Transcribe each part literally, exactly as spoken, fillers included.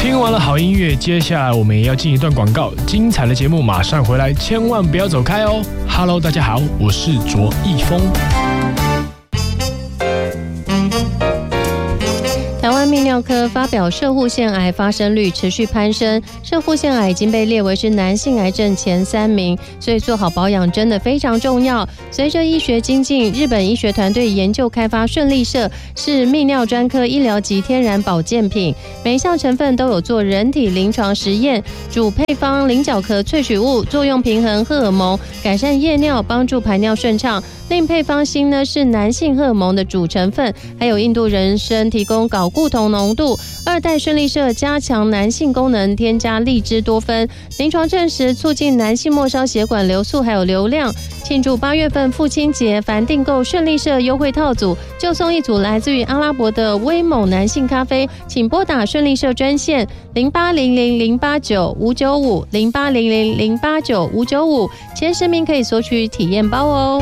听完了好音乐，接下来我们也要进一段广告，精彩的节目马上回来，千万不要走开哦。Hello， 大家好，我是卓一峰。 台湾泌尿科发表攝護腺癌发生率持续攀升，攝護腺癌已经被列为是男性癌症前三名，所以做好保养真的非常重要。随着医学精进，日本医学团队研究开发顺利摄是泌尿专科医疗级天然保健品，每一项成分都有做人体临床实验。主配方菱角壳萃取物作用平衡荷尔蒙，改善夜尿，帮助排尿顺畅。另配方锌呢是男性荷尔蒙的主成分，还有印度人参提供睾固酮浓度。二代顺利摄加强男性功能，添加荔枝多酚，临床证实促进男性末梢血管流速还有流量。庆祝八月份父亲节，凡订购顺利摄优惠套组，就送一组来自于阿拉伯的威猛男性咖啡，请拨打顺利摄专线零八零零零八九五九五零八零零零八九五九五，前十名可以索取体验包哦。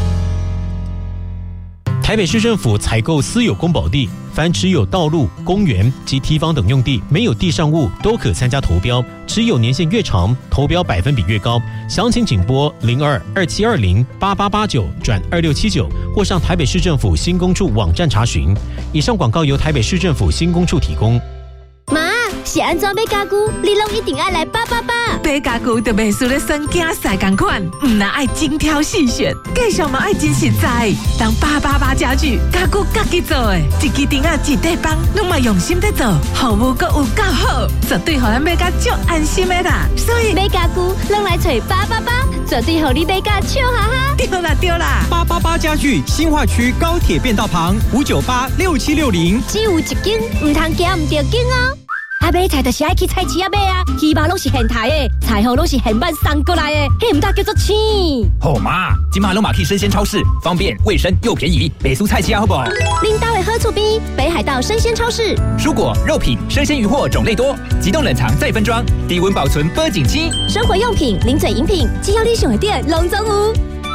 台北市政府采购私有公保地，凡持有道路、公园及堤防等用地，没有地上物都可参加投标，持有年限越长，投标百分比越高。详情请拨零二二七二零八八八九转二六七九，或上台北市政府新工处网站查询。以上广告由台北市政府新工处提供。 妈，是安怎买家具，你拢一定要来八八八。 买家具就袂输咧选囝婿同款，唔那爱精挑细选，价上嘛爱真实在。当八八八家具，家具家己做的，一支钉啊一块板，拢嘛用心在做，服务阁有够好，绝对互咱买甲足安心的啦。所以买家具，拢来找八八八，绝对互你买甲笑哈哈。 对啦对啦， 八八八家具新化区高铁便道旁五九八六七六零， 只有一间，唔通惊唔着紧哦。啊，买菜就是爱去菜市仔买啊，鱼肉拢是现台的，菜货拢是现办送过来的，迄唔搭叫做青。 好妈，今嘛拢马去生鲜超市，方便、卫生又便宜，北苏菜市仔好不好？ 恁兜的好厝边，北海道生鲜超市， 蔬果、肉品、生鲜鱼货种类多，急冻冷藏再分装，低温保存保景期。 生活用品、零嘴饮品，只要你想的店，拢总有。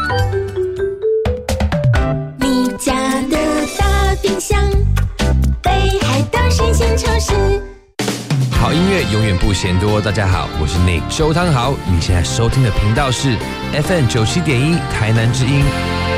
你家的大冰箱，北海道生鲜超市。 好音乐永远不嫌多。大家好，我是 Nick 周汤豪，你现在收听的频道是 F M 九七点一台南之音。